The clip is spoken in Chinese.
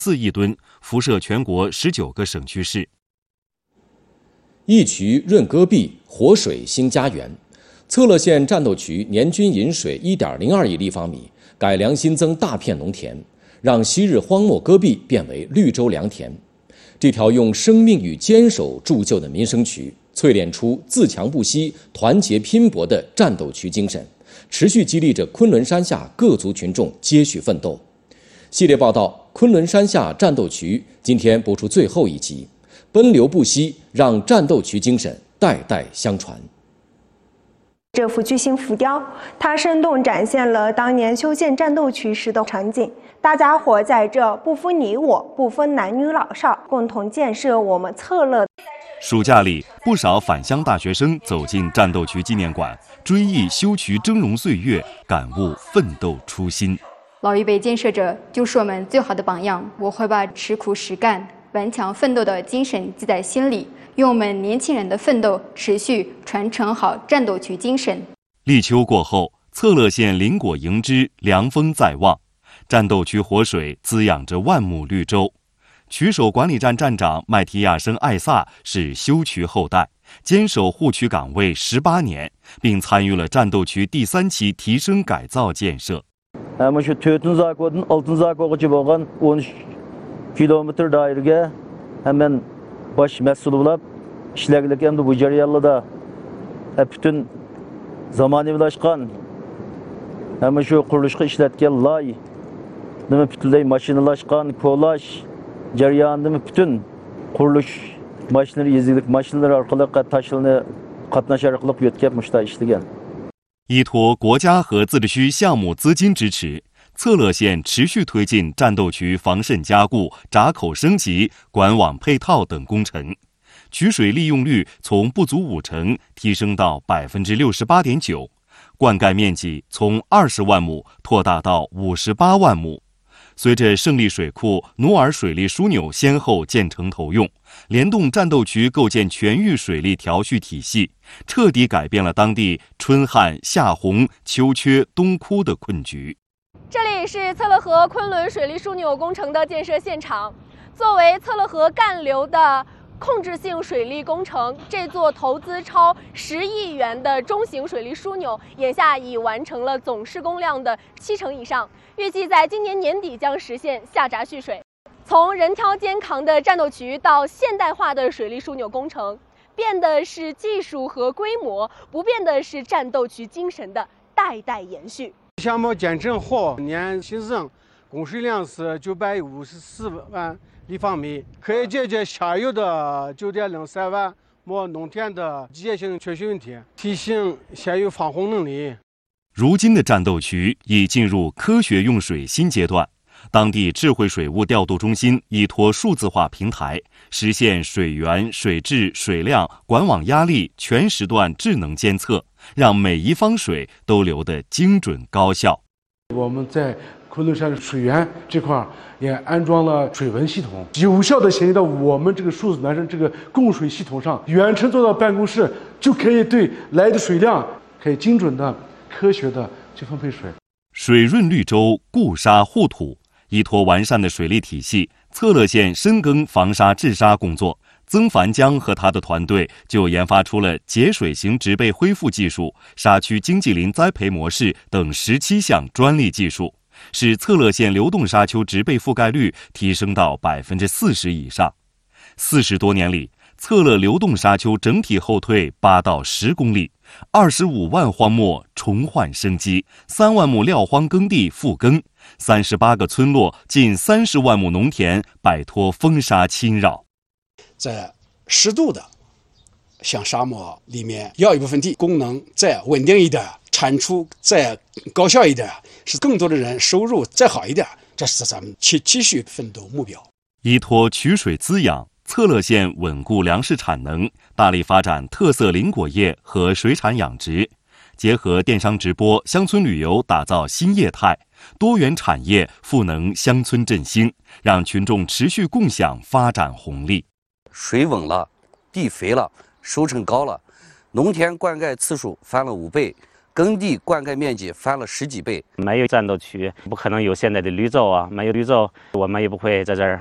4亿吨，辐射全国19个省区市。 一渠润戈壁，活水兴家园。策勒县战斗渠年均饮水1.02亿立方米，改良新增大片农田，让昔日荒漠戈壁变为绿洲良田。这条用生命与坚守铸就的民生渠，淬炼出自强不息、团结拼搏的战斗渠精神，持续激励着昆仑山下各族群众接续奋斗。系列报道《昆仑山下战斗渠》今天播出最后一集，奔流不息，让战斗渠精神代代相传。 这幅巨型浮雕，它生动展现了当年修建战斗渠时的场景。大家伙在这不分你我，不分男女老少，共同建设我们策勒。 暑假里，不少返乡大学生走进战斗渠纪念馆，追忆修渠峥嵘岁月，感悟奋斗初心。 老一辈建设者就是我们最好的榜样，我会把吃苦实干、顽强奋斗的精神记在心里，用我们年轻人的奋斗持续传承好战斗渠精神。 立秋过后，策勒县林果迎枝，凉风在望，战斗渠活水滋养着万亩绿洲。渠首管理站站长麦提亚生艾萨是修渠后代，坚守护渠岗位18年，并参与了战斗渠第3期提升改造建设。 Şu 4. zakodun 6. zakogacha bo'lgan 13 kilometr doiraga hemen baş mas'ul bo'lib ishlagilik endi bu jarayonlarda bütün zamonaviylashgan hemen shu qurilishga ishlatgan loy nima butunlay mashinalashgan ko'lash jarayonida bütün qurilish mashinalari yezgilik mashinalar orqali tashilni qatnashish orqali o'tkazib mushta ishlagan。 依托国家和自治区项目资金支持，策勒县持续推进战斗渠防渗加固、闸口升级、管网配套等工程，渠水利用率从不足50%提升到68.9%，灌溉面积从20万亩扩大到58万亩。随着胜利水库、努尔水利枢纽先后建成投用，联动战斗渠构建全域水利调蓄体系，彻底改变了当地春旱、夏洪、秋缺、冬枯的困局。 这里是策勒河昆仑水利枢纽工程的建设现场。作为策勒河干流的控制性水利工程，这座投资超10亿元的中型水利枢纽，眼下已完成了总施工量的70%以上，预计在今年年底将实现下闸蓄水。从人挑肩扛的战斗渠到现代化的水利枢纽工程，变的是技术和规模，不变的是战斗渠精神的代代延续。 项目建成后，年新增供水量是954万立方米，可以解决下游的9.03万亩农田的季节性缺水问题，提升下游防洪能力。 如今的战斗渠已进入科学用水新阶段，当地智慧水务调度中心依托数字化平台，实现水源、水质、水量、管网压力全时段智能监测，让每一方水都流得精准高效。 我们在昆仑山水源这块也安装了水文系统，有效的衔接到我们这个数字孪生这个供水系统上，远程做到办公室，就可以对来的水量可以精准的、科学的去分配水。 水润绿洲，固沙护土，依托完善的水利体系，策勒县深耕防沙治沙工作。曾凡江和他的团队就研发出了节水型植被恢复技术、沙区经济林栽培模式等17项专利技术，使策勒县流动沙丘植被覆盖率提升到40%以上。40多年里，策勒流动沙丘整体后退8到10公里，25万荒漠重焕生机，3万亩撂荒耕地复耕，38个村落近30万亩农田摆脱风沙侵扰。 在适度的向沙漠里面要一部分地，功能再稳定一点，产出再高效一点，使更多的人收入再好一点，这是咱们继续奋斗目标。 依托渠水滋养，策勒县稳固粮食产能，大力发展特色林果业和水产养殖，结合电商直播、乡村旅游，打造新业态，多元产业赋能乡村振兴，让群众持续共享发展红利。 水稳了，地肥了，收成高了，农田灌溉次数翻了5倍， 耕地灌溉面积翻了10几倍。 没有战斗区，不可能有现在的绿洲啊，没有绿洲，我们也不会在这儿